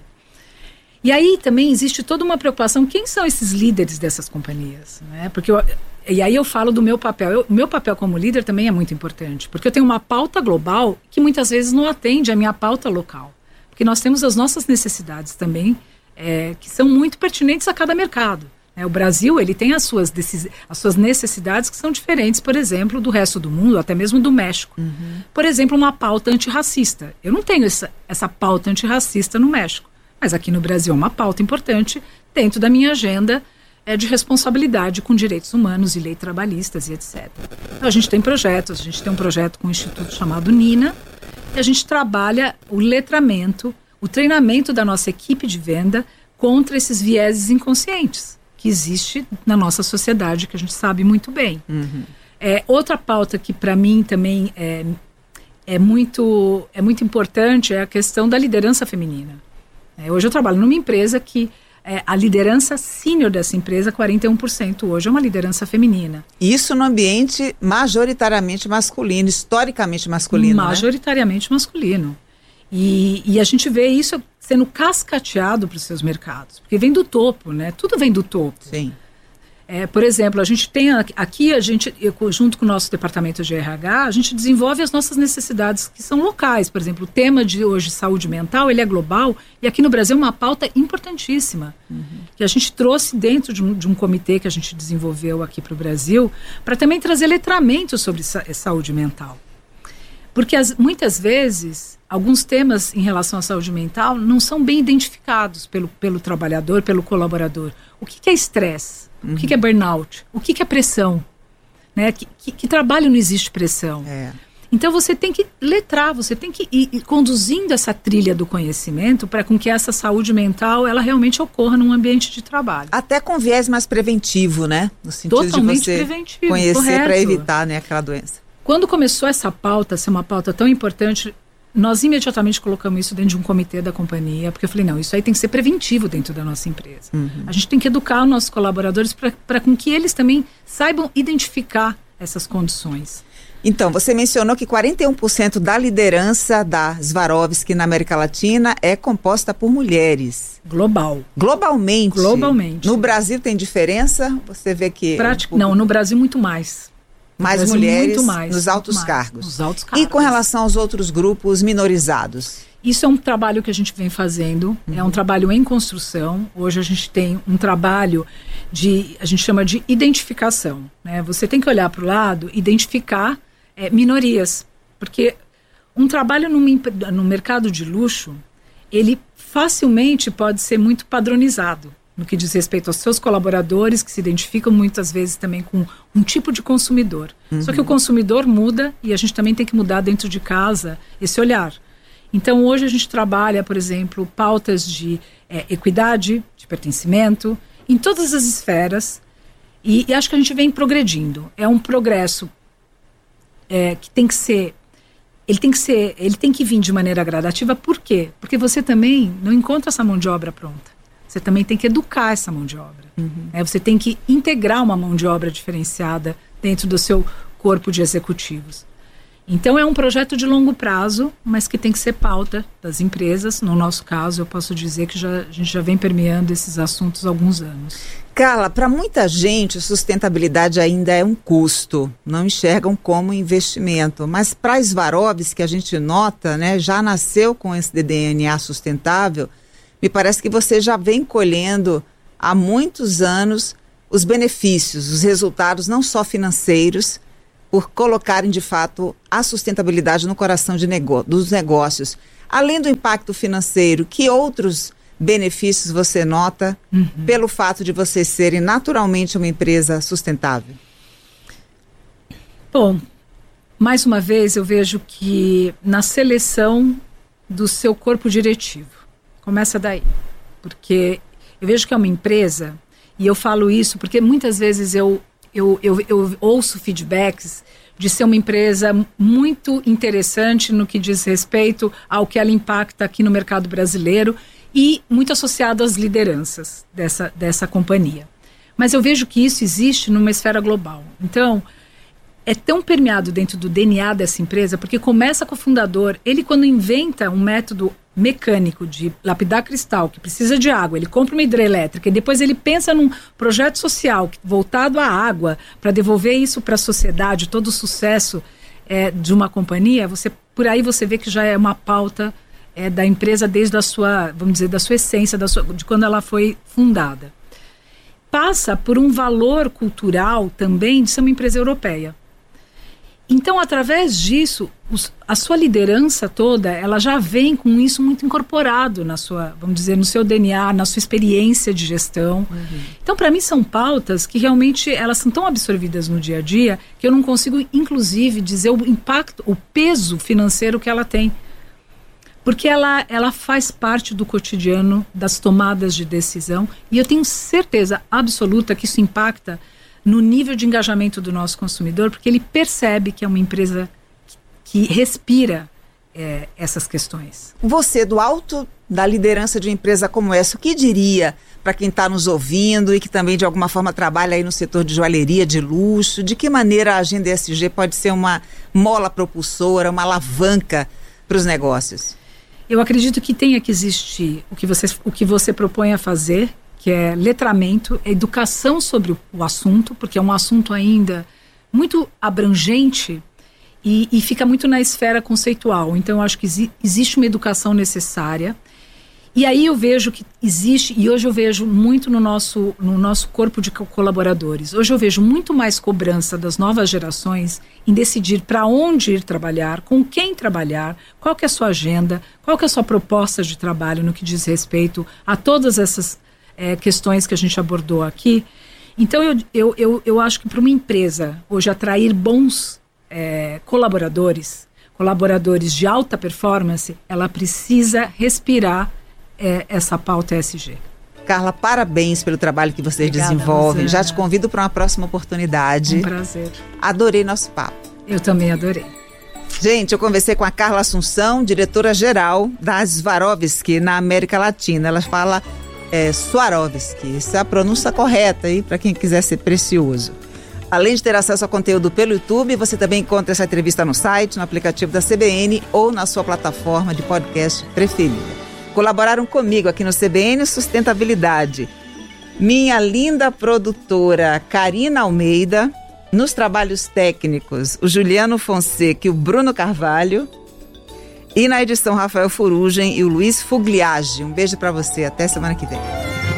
E aí também existe toda uma preocupação, quem são esses líderes dessas companhias? Né? E aí eu falo do meu papel. O meu papel como líder também é muito importante, porque eu tenho uma pauta global que muitas vezes não atende a minha pauta local. Porque nós temos as nossas necessidades também, que são muito pertinentes a cada mercado. O Brasil, ele tem as suas necessidades que são diferentes, por exemplo, do resto do mundo, até mesmo do México. Por exemplo, uma pauta antirracista. Eu não tenho essa pauta antirracista no México, mas aqui no Brasil é uma pauta importante dentro da minha agenda de responsabilidade com direitos humanos e leis trabalhistas e etc. Então, a gente tem projetos, a gente tem um projeto com um instituto chamado NINA, e a gente trabalha o letramento, o treinamento da nossa equipe de venda contra esses vieses inconscientes que existe na nossa sociedade, que a gente sabe muito bem. Outra pauta que para mim também é muito importante é a questão da liderança feminina. Hoje eu trabalho numa empresa que a liderança sênior dessa empresa, 41% hoje é uma liderança feminina. Isso no ambiente majoritariamente masculino, historicamente masculino, majoritariamente masculino. E a gente vê isso sendo cascateado para os seus mercados, porque vem do topo, né? Tudo vem do topo. Sim. Por exemplo, a gente tem aqui, junto com o nosso departamento de RH, a gente desenvolve as nossas necessidades que são locais. Por exemplo, o tema de hoje, saúde mental, ele é global, e aqui no Brasil é uma pauta importantíssima, que a gente trouxe dentro de um comitê que a gente desenvolveu aqui para o Brasil, para também trazer letramento sobre saúde mental. Porque muitas vezes, alguns temas em relação à saúde mental não são bem identificados pelo trabalhador, pelo colaborador. O que é estresse? O que é burnout? O que é pressão? Né? Que trabalho não existe pressão? Então você tem que letrar, você tem que ir conduzindo essa trilha do conhecimento para com que essa saúde mental ela realmente ocorra num ambiente de trabalho. Até com viés mais preventivo, né? No sentido totalmente de você preventivo, conhecer para evitar, né, aquela doença. Quando começou essa pauta, ser uma pauta tão importante, nós imediatamente colocamos isso dentro de um comitê da companhia, porque eu falei, não, isso aí tem que ser preventivo dentro da nossa empresa. A gente tem que educar os nossos colaboradores para com que eles também saibam identificar essas condições. Então, você mencionou que 41% da liderança da Swarovski na América Latina é composta por mulheres. Globalmente. No Brasil tem diferença? Você vê que... Não, no Brasil muito mais. Mais mulheres nos altos cargos. Nos altos cargos. E com relação aos outros grupos minorizados? Isso é um trabalho que a gente vem fazendo, é um trabalho em construção. Hoje a gente tem um trabalho a gente chama de identificação. Né? Você tem que olhar para o lado, identificar minorias. Porque um trabalho no mercado de luxo, ele facilmente pode ser muito padronizado no que diz respeito aos seus colaboradores, que se identificam muitas vezes também com um tipo de consumidor. Só que o consumidor muda e a gente também tem que mudar dentro de casa esse olhar. Então, hoje a gente trabalha, por exemplo, pautas de equidade, de pertencimento, em todas as esferas, e acho que a gente vem progredindo. É um progresso que tem que ser... Ele tem que vir de maneira gradativa. Por quê? Porque você também não encontra essa mão de obra pronta. você também tem que educar essa mão de obra. Você tem que integrar uma mão de obra diferenciada dentro do seu corpo de executivos. Então é um projeto de longo prazo, mas que tem que ser pauta das empresas. No nosso caso, eu posso dizer que a gente já vem permeando esses assuntos há alguns anos. Carla, para muita gente, sustentabilidade ainda é um custo, não enxergam como investimento. Mas para a Swarovski, que a gente nota, né, já nasceu com esse DNA sustentável, me parece que você já vem colhendo há muitos anos os benefícios, os resultados não só financeiros, por colocarem de fato a sustentabilidade no coração dos negócios. Além do impacto financeiro, que outros benefícios você nota pelo fato de vocês serem naturalmente uma empresa sustentável? Bom, mais uma vez eu vejo que na seleção do seu corpo diretivo, começa daí, porque eu vejo que é uma empresa, e eu falo isso porque muitas vezes eu ouço feedbacks de ser uma empresa muito interessante no que diz respeito ao que ela impacta aqui no mercado brasileiro e muito associado às lideranças dessa companhia. Mas eu vejo que isso existe numa esfera global. Então, é tão permeado dentro do DNA dessa empresa, porque começa com o fundador, ele quando inventa um método mecânico de lapidar cristal, que precisa de água, ele compra uma hidrelétrica e depois ele pensa num projeto social voltado à água, para devolver isso para a sociedade, todo o sucesso de uma companhia, por aí você vê que já é uma pauta da empresa desde a sua, vamos dizer, da sua essência, de quando ela foi fundada. Passa por um valor cultural também de ser uma empresa europeia. Então, através disso, a sua liderança toda, ela já vem com isso muito incorporado na sua, vamos dizer, no seu DNA, na sua experiência de gestão. Então, para mim, são pautas que realmente elas são tão absorvidas no dia a dia que eu não consigo, inclusive, dizer o impacto, o peso financeiro que ela tem. Porque ela faz parte do cotidiano das tomadas de decisão e eu tenho certeza absoluta que isso impacta no nível de engajamento do nosso consumidor, porque ele percebe que é uma empresa que respira essas questões. Você, do alto da liderança de uma empresa como essa, o que diria para quem está nos ouvindo e que também de alguma forma trabalha aí no setor de joalheria, de luxo, de que maneira a Agenda ESG pode ser uma mola propulsora, uma alavanca para os negócios? Eu acredito que tenha que existir o que você propõe a fazer, que é letramento, educação sobre o assunto, porque é um assunto ainda muito abrangente e fica muito na esfera conceitual. Então, eu acho que existe uma educação necessária. E aí eu vejo que existe, e hoje eu vejo muito no nosso corpo de colaboradores, hoje eu vejo muito mais cobrança das novas gerações em decidir para onde ir trabalhar, com quem trabalhar, qual que é a sua agenda, qual que é a sua proposta de trabalho no que diz respeito a todas essas questões que a gente abordou aqui. Então eu acho que para uma empresa hoje atrair bons colaboradores de alta performance, ela precisa respirar essa pauta ESG. Carla, parabéns pelo trabalho que vocês desenvolvem. Rosana. Já te convido para uma próxima oportunidade. Um prazer. Adorei nosso papo. Eu também adorei. Gente, eu conversei com a Carla Assunção, diretora-geral da Swarovski na América Latina. Ela fala Swarovski, essa é a pronúncia correta aí para quem quiser ser precioso. Além de ter acesso ao conteúdo pelo YouTube, você também encontra essa entrevista no site, no aplicativo da CBN ou na sua plataforma de podcast preferida. Colaboraram comigo aqui no CBN Sustentabilidade minha linda produtora Karina Almeida, nos trabalhos técnicos o Juliano Fonseca e o Bruno Carvalho, e na edição Rafael Furugem e o Luiz Fugliage. Um beijo para você, até semana que vem.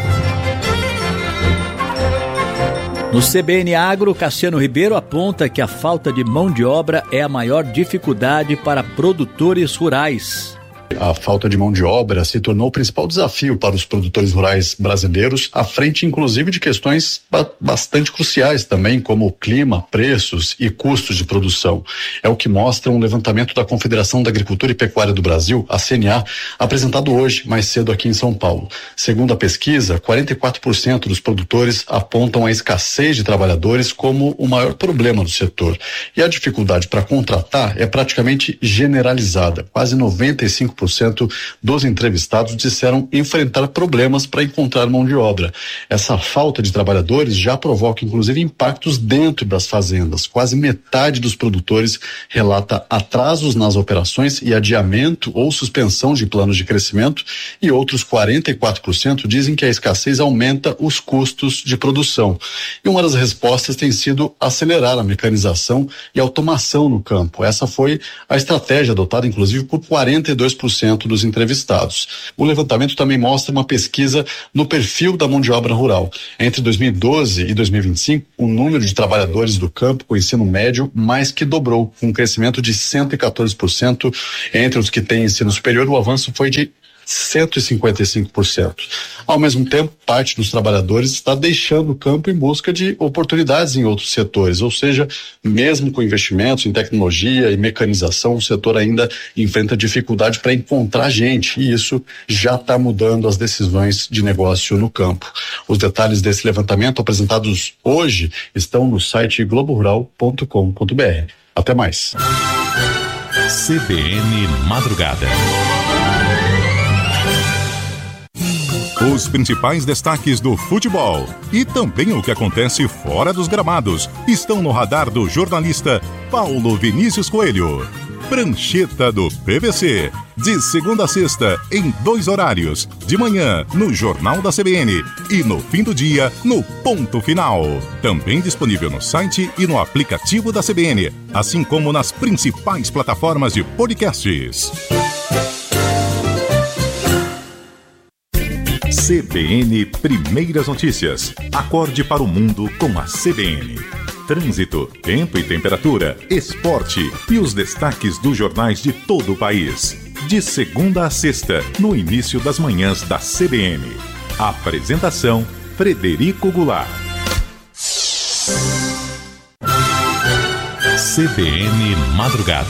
No CBN Agro, Cassiano Ribeiro aponta que a falta de mão de obra é a maior dificuldade para produtores rurais. A falta de mão de obra se tornou o principal desafio para os produtores rurais brasileiros, à frente inclusive de questões bastante cruciais também, como clima, preços e custos de produção. É o que mostra um levantamento da Confederação da Agricultura e Pecuária do Brasil, a CNA, apresentado hoje, mais cedo aqui em São Paulo. Segundo a pesquisa, 44% dos produtores apontam a escassez de trabalhadores como o maior problema do setor. E a dificuldade para contratar é praticamente generalizada. Quase 95% 85% dos entrevistados disseram enfrentar problemas para encontrar mão de obra. Essa falta de trabalhadores já provoca, inclusive, impactos dentro das fazendas. Quase metade dos produtores relata atrasos nas operações e adiamento ou suspensão de planos de crescimento, e outros 44% dizem que a escassez aumenta os custos de produção. E uma das respostas tem sido acelerar a mecanização e automação no campo. Essa foi a estratégia adotada, inclusive, por 42% dos entrevistados. O levantamento também mostra uma pesquisa no perfil da mão de obra rural. Entre 2012 e 2025, o número de trabalhadores do campo com ensino médio mais que dobrou, com um crescimento de 114%. Entre os que têm ensino superior, o avanço foi de 155%. Ao mesmo tempo, parte dos trabalhadores está deixando o campo em busca de oportunidades em outros setores, ou seja, mesmo com investimentos em tecnologia e mecanização, o setor ainda enfrenta dificuldade para encontrar gente, e isso já está mudando as decisões de negócio no campo. Os detalhes desse levantamento apresentados hoje estão no site globorural.com.br. Até mais. CBN Madrugada. Os principais destaques do futebol e também o que acontece fora dos gramados estão no radar do jornalista Paulo Vinícius Coelho. Prancheta do PVC, de segunda a sexta, em 2 horários, de manhã no Jornal da CBN e no fim do dia no Ponto Final. Também disponível no site e no aplicativo da CBN, assim como nas principais plataformas de podcasts. CBN Primeiras Notícias. Acorde para o mundo com a CBN. Trânsito, tempo e temperatura, esporte e os destaques dos jornais de todo o país. De segunda a sexta, no início das manhãs da CBN. Apresentação: Frederico Goulart. CBN Madrugada.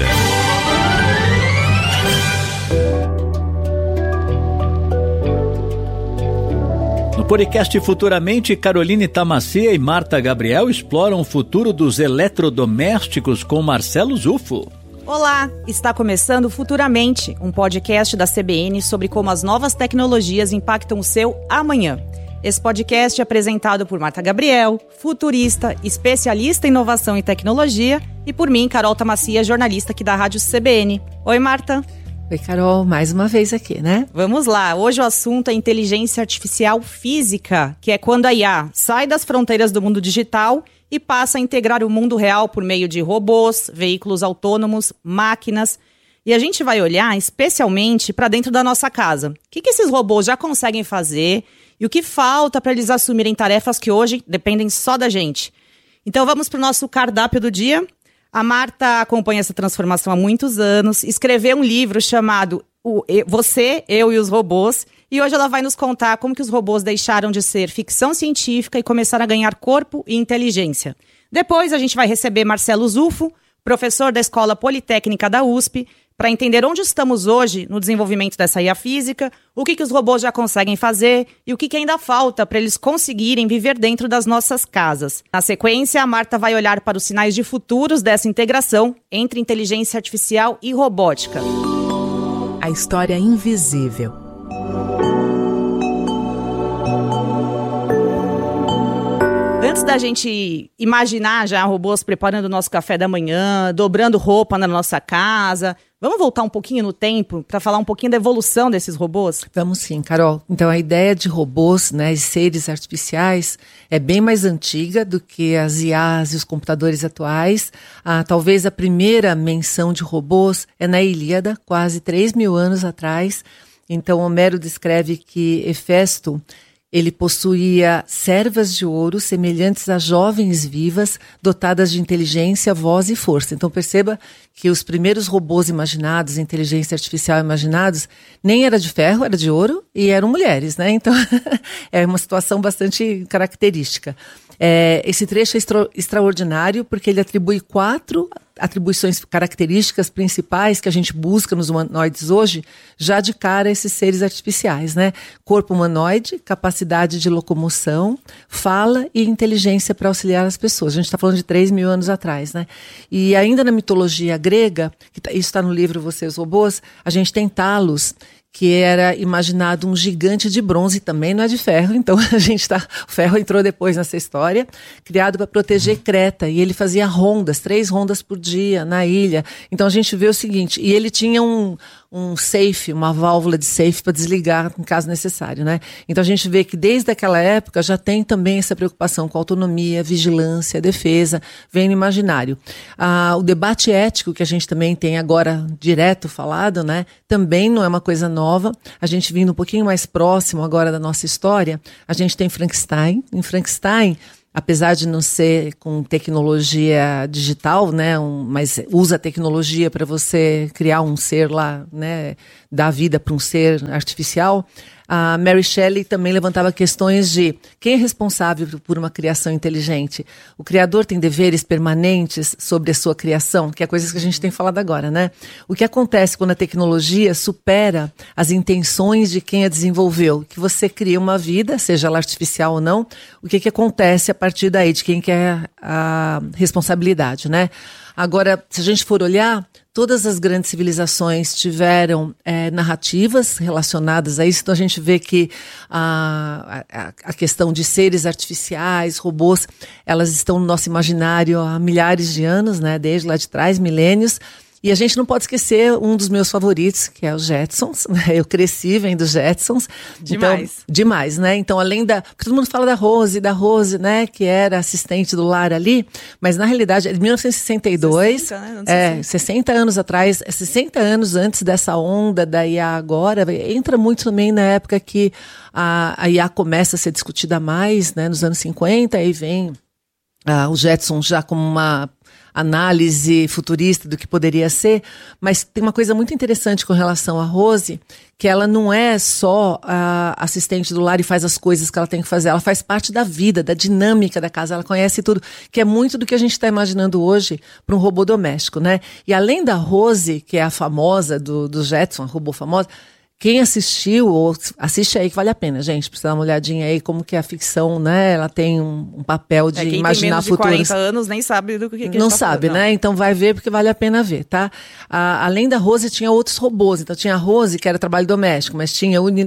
No podcast Futuramente, Caroline Tamacia e Marta Gabriel exploram o futuro dos eletrodomésticos com Marcelo Zufo. Olá, está começando Futuramente, um podcast da CBN sobre como as novas tecnologias impactam o seu amanhã. Esse podcast é apresentado por Marta Gabriel, futurista, especialista em inovação e tecnologia, e por mim, Carol Tamacia, jornalista aqui da Rádio CBN. Oi, Marta. Oi, Carol, mais uma vez aqui, né? Vamos lá, hoje o assunto é inteligência artificial física, que é quando a IA sai das fronteiras do mundo digital e passa a integrar o mundo real por meio de robôs, veículos autônomos, máquinas. E a gente vai olhar especialmente para dentro da nossa casa. O que esses robôs já conseguem fazer e o que falta para eles assumirem tarefas que hoje dependem só da gente. Então vamos para o nosso cardápio do dia. A Marta acompanha essa transformação há muitos anos, escreveu um livro chamado Você, Eu e os Robôs, e hoje ela vai nos contar como que os robôs deixaram de ser ficção científica e começaram a ganhar corpo e inteligência. Depois a gente vai receber Marcelo Zufo, professor da Escola Politécnica da USP, para entender onde estamos hoje no desenvolvimento dessa IA física, o que os robôs já conseguem fazer e o que ainda falta para eles conseguirem viver dentro das nossas casas. Na sequência, a Marta vai olhar para os sinais de futuros dessa integração entre inteligência artificial e robótica. A história invisível. Antes da gente imaginar já robôs preparando o nosso café da manhã, dobrando roupa na nossa casa, vamos voltar um pouquinho no tempo para falar um pouquinho da evolução desses robôs? Vamos sim, Carol. Então a ideia de robôs, né, de seres artificiais, é bem mais antiga do que as IAs e os computadores atuais. Talvez a primeira menção de robôs é na Ilíada, quase 3.000 anos atrás. Então Homero descreve que Hefesto, ele possuía servas de ouro semelhantes a jovens vivas, dotadas de inteligência, voz e força. Então perceba que os primeiros robôs imaginados, inteligência artificial imaginados, nem era de ferro, era de ouro e eram mulheres, né? Então é uma situação bastante característica. Esse trecho é extraordinário porque ele atribui 4 atribuições, características principais que a gente busca nos humanoides hoje, já de cara esses seres artificiais, né? Corpo humanoide, capacidade de locomoção, fala e inteligência para auxiliar as pessoas. A gente está falando de 3.000 anos atrás, né? E ainda na mitologia grega, isso está no livro Você e os Robôs, a gente tem Talos, que era imaginado um gigante de bronze, também não é de ferro, então o ferro entrou depois nessa história, criado para proteger Creta, e ele fazia 3 rondas por dia na ilha. Então a gente vê o seguinte, e ele tinha um safe, uma válvula de safe para desligar em caso necessário, né? Então a gente vê que desde aquela época já tem também essa preocupação com autonomia, vigilância, defesa, vem no imaginário. O debate ético que a gente também tem agora direto falado, né? Também não é uma coisa nova. A gente vindo um pouquinho mais próximo agora da nossa história, a gente tem Frankenstein. Em Frankenstein, apesar de não ser com tecnologia digital, né, mas usa a tecnologia para você criar um ser lá, né, dar vida para um ser artificial, a Mary Shelley também levantava questões de quem é responsável por uma criação inteligente. O criador tem deveres permanentes sobre a sua criação, que é coisas que a gente tem falado agora, né? O que acontece quando a tecnologia supera as intenções de quem a desenvolveu? Que você cria uma vida, seja ela artificial ou não, o que acontece a partir daí, de quem quer a responsabilidade, né? Agora, se a gente for olhar, todas as grandes civilizações tiveram narrativas relacionadas a isso, então a gente vê que a questão de seres artificiais, robôs, elas estão no nosso imaginário há milhares de anos, né, desde lá de trás, milênios. E a gente não pode esquecer um dos meus favoritos, que é os Jetsons. Eu cresci vendo os Jetsons. Demais. Então, demais, né? Então, além porque todo mundo fala da Rose, né? Que era assistente do lar ali. Mas, na realidade, é de 1962. 60, né? 60 anos atrás, 60 anos antes dessa onda da IA agora. Entra muito também na época que a IA começa a ser discutida mais, né? Nos anos 50, aí vem os Jetsons já como uma análise futurista do que poderia ser, mas tem uma coisa muito interessante com relação a Rose, que ela não é só a assistente do lar e faz as coisas que ela tem que fazer, ela faz parte da vida, da dinâmica da casa, ela conhece tudo, que é muito do que a gente está imaginando hoje para um robô doméstico, né? E além da Rose, que é a famosa do Jetson, a robô famosa, quem assistiu, ou assiste aí que vale a pena, gente, precisa dar uma olhadinha aí como que a ficção, né, ela tem um papel de imaginar futuros. Quem tem menos de 40 anos nem sabe do que não sabe, né? Então vai ver porque vale a pena ver, tá? Além da Rose, tinha outros robôs. Então tinha a Rose, que era trabalho doméstico, mas tinha o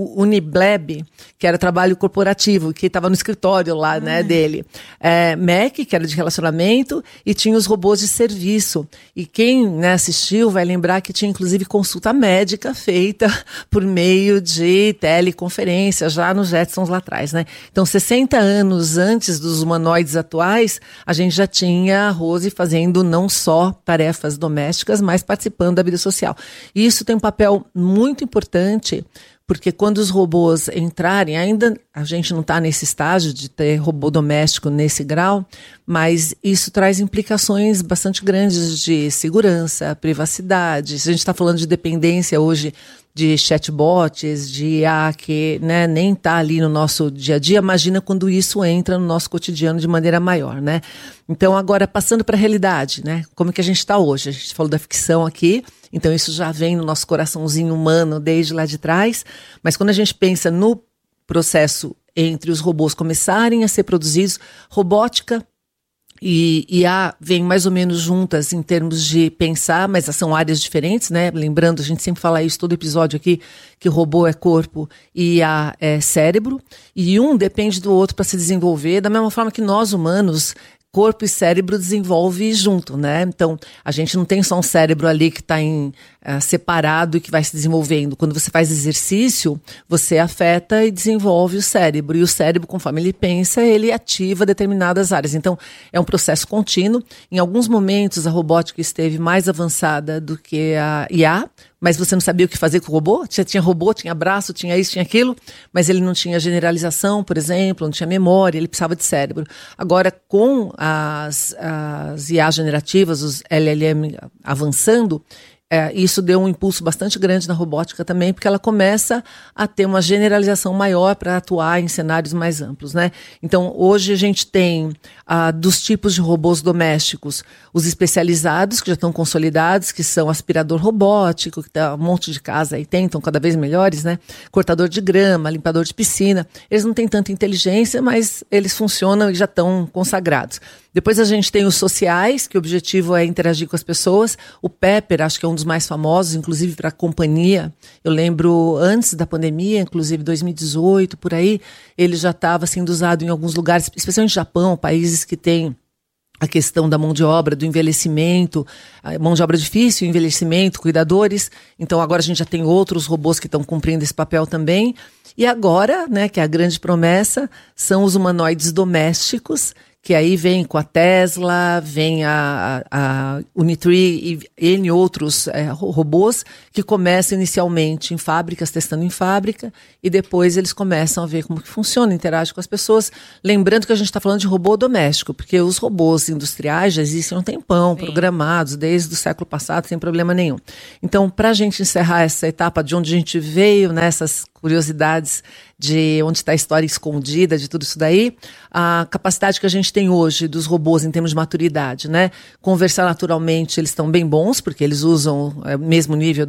Unibleb, que era trabalho corporativo, que estava no escritório lá, né, dele. Mac, que era de relacionamento, e tinha os robôs de serviço. E quem, né, assistiu vai lembrar que tinha inclusive consulta médica feita por meio de teleconferência, já nos Jetsons lá atrás, né? Então, 60 anos antes dos humanoides atuais, a gente já tinha a Rose fazendo não só tarefas domésticas, mas participando da vida social. E isso tem um papel muito importante, porque quando os robôs entrarem, ainda a gente não está nesse estágio de ter robô doméstico nesse grau, mas isso traz implicações bastante grandes de segurança, privacidade. Se a gente está falando de dependência hoje de chatbots, de IA que, né, nem está ali no nosso dia a dia, imagina quando isso entra no nosso cotidiano de maneira maior, né? Então, agora, passando para a realidade, né? Como que a gente está hoje? A gente falou da ficção aqui, então isso já vem no nosso coraçãozinho humano desde lá de trás, mas quando a gente pensa no processo entre os robôs começarem a ser produzidos, robótica e IA vêm mais ou menos juntas em termos de pensar, mas são áreas diferentes, né? Lembrando, a gente sempre fala isso todo episódio aqui, que o robô é corpo e IA é cérebro, e um depende do outro para se desenvolver, da mesma forma que nós humanos, corpo e cérebro desenvolve junto, né? Então, a gente não tem só um cérebro ali que está separado e que vai se desenvolvendo. Quando você faz exercício, você afeta e desenvolve o cérebro. E o cérebro, conforme ele pensa, ele ativa determinadas áreas. Então, é um processo contínuo. Em alguns momentos, a robótica esteve mais avançada do que a IA, mas você não sabia o que fazer com o robô? Tinha robô, tinha braço, tinha isso, tinha aquilo, mas ele não tinha generalização, por exemplo, não tinha memória, ele precisava de cérebro. Agora, com as IA generativas, os LLM avançando, isso deu um impulso bastante grande na robótica também, porque ela começa a ter uma generalização maior para atuar em cenários mais amplos, né? Então, hoje a gente tem, dos tipos de robôs domésticos, os especializados, que já estão consolidados, que são aspirador robótico, que tá um monte de casa aí tem, estão cada vez melhores, né? Cortador de grama, limpador de piscina. Eles não têm tanta inteligência, mas eles funcionam e já estão consagrados. Depois a gente tem os sociais, que o objetivo é interagir com as pessoas. O Pepper, acho que é um dos mais famosos, inclusive para a companhia. Eu lembro, antes da pandemia, inclusive 2018, por aí, ele já estava sendo usado em alguns lugares, especialmente no Japão, países que têm a questão da mão de obra, do envelhecimento, a mão de obra difícil, envelhecimento, cuidadores. Então agora a gente já tem outros robôs que estão cumprindo esse papel também. E agora, né, que é a grande promessa, são os humanoides domésticos, que aí vem com a Tesla, vem a Unitree e N outros robôs que começam inicialmente em fábricas, testando em fábrica, e depois eles começam a ver como que funciona, interagem com as pessoas. Lembrando que a gente está falando de robô doméstico, porque os robôs industriais já existem há um tempão, programados desde o século passado, sem problema nenhum. Então, para a gente encerrar essa etapa de onde a gente veio, nessas curiosidades de onde está a história escondida de tudo isso daí, a capacidade que a gente tem hoje dos robôs em termos de maturidade, né? Conversar naturalmente, eles estão bem bons, porque eles usam o mesmo nível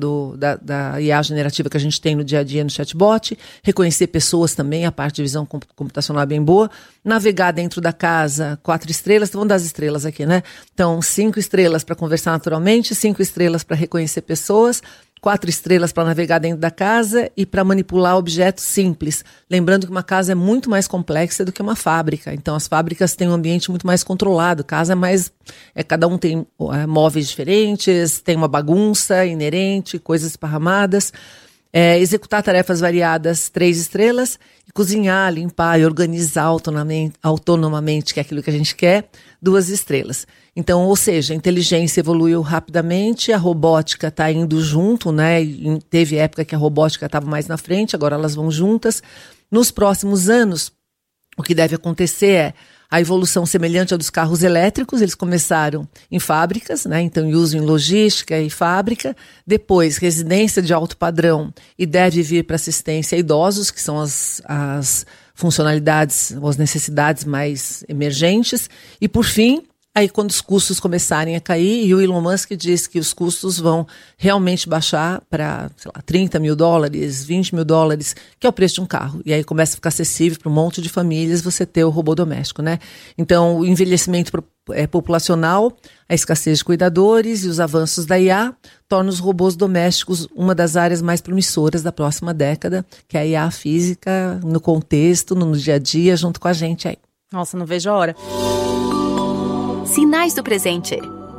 da IA generativa que a gente tem no dia a dia no chatbot. Reconhecer pessoas também, a parte de visão computacional é bem boa. Navegar dentro da casa, 4 estrelas, vamos dar as estrelas aqui, né? Então, 5 estrelas para conversar naturalmente, 5 estrelas para reconhecer pessoas, 4 estrelas para navegar dentro da casa e para manipular objetos simples. Lembrando que uma casa é muito mais complexa do que uma fábrica. Então, as fábricas têm um ambiente muito mais controlado. Casa é mais... cada um tem móveis diferentes, tem uma bagunça inerente, coisas esparramadas. Executar tarefas variadas, 3 estrelas. E cozinhar, limpar e organizar autonomamente, que é aquilo que a gente quer, 2 estrelas. Então, ou seja, a inteligência evoluiu rapidamente, a robótica está indo junto, né? E teve época que a robótica estava mais na frente, agora elas vão juntas. Nos próximos anos, o que deve acontecer é a evolução semelhante à dos carros elétricos. Eles começaram em fábricas, né? Então uso em logística e fábrica, depois residência de alto padrão e deve vir para assistência a idosos, que são as funcionalidades, as necessidades mais emergentes, e por fim, aí quando os custos começarem a cair, e o Elon Musk diz que os custos vão realmente baixar para, $30 mil, $20 mil, que é o preço de um carro. E aí começa a ficar acessível para um monte de famílias você ter o robô doméstico, né? Então, o envelhecimento populacional, a escassez de cuidadores e os avanços da IA tornam os robôs domésticos uma das áreas mais promissoras da próxima década, que é a IA física, no contexto, no dia a dia, junto com a gente aí. Nossa, não vejo a hora. Sinais do presente.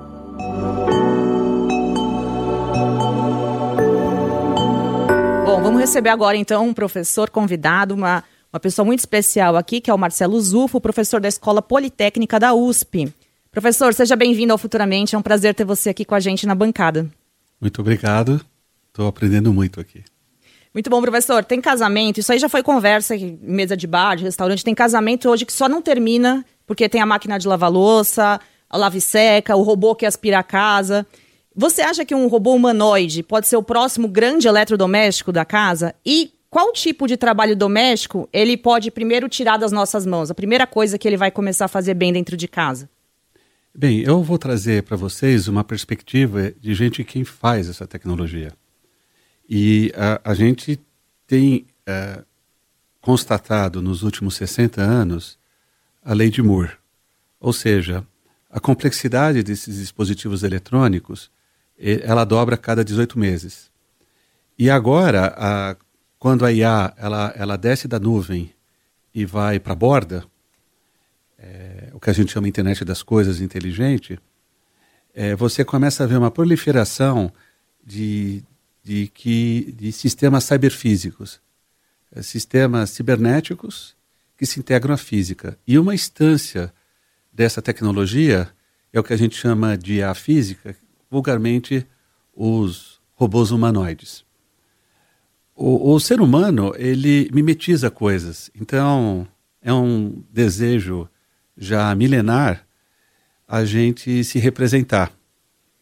Bom, vamos receber agora então um professor convidado, uma pessoa muito especial aqui, que é o Marcelo Zufo, professor da Escola Politécnica da USP. Professor, seja bem-vindo ao Futuramente, é um prazer ter você aqui com a gente na bancada. Muito obrigado, estou aprendendo muito aqui. Muito bom, professor. Tem casamento, isso aí já foi conversa em mesa de bar, de restaurante, tem casamento hoje que só não termina porque tem a máquina de lavar louça, a lave seca, o robô que aspira a casa. Você acha que um robô humanoide pode ser o próximo grande eletrodoméstico da casa? E qual tipo de trabalho doméstico ele pode primeiro tirar das nossas mãos? A primeira coisa que ele vai começar a fazer bem dentro de casa? Bem, eu vou trazer para vocês uma perspectiva de gente que faz essa tecnologia. E a gente tem constatado nos últimos 60 anos a lei de Moore. Ou seja, a complexidade desses dispositivos eletrônicos, ela dobra a cada 18 meses. E agora, quando a IA ela desce da nuvem e vai para a borda, o que a gente chama de internet das coisas inteligente, você começa a ver uma proliferação de sistemas cyberfísicos, sistemas cibernéticos que se integram à física. E uma instância dessa tecnologia é o que a gente chama de IA física, vulgarmente os robôs humanoides. O ser humano, ele mimetiza coisas, então é um desejo já milenar a gente se representar.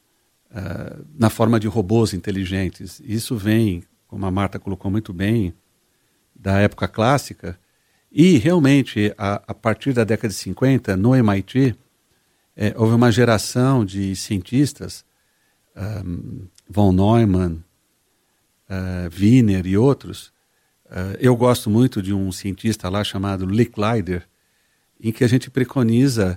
na forma de robôs inteligentes. Isso vem, como a Marta colocou muito bem, da época clássica, e realmente, a partir da década de 50, no MIT, houve uma geração de cientistas, von Neumann, Wiener e outros. Eu gosto muito de um cientista lá chamado Licklider, em que a gente preconiza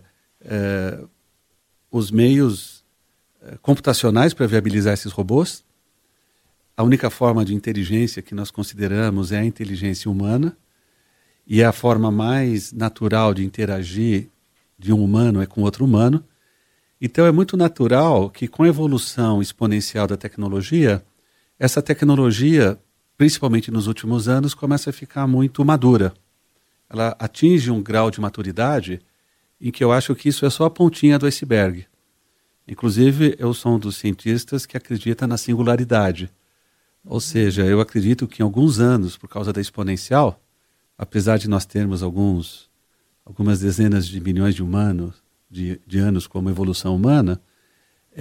os meios computacionais para viabilizar esses robôs. A única forma de inteligência que nós consideramos é a inteligência humana, e a forma mais natural de interagir de um humano é com outro humano. Então é muito natural que, com a evolução exponencial da tecnologia, essa tecnologia, principalmente nos últimos anos, começa a ficar muito madura. Ela atinge um grau de maturidade em que eu acho que isso é só a pontinha do iceberg. Inclusive, eu sou um dos cientistas que acredita na singularidade. Ou seja, eu acredito que em alguns anos, por causa da exponencial, apesar de nós termos algumas dezenas de milhões de anos como evolução humana,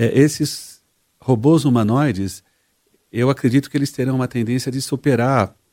esses robôs humanoides, eu acredito que eles terão uma tendência de superar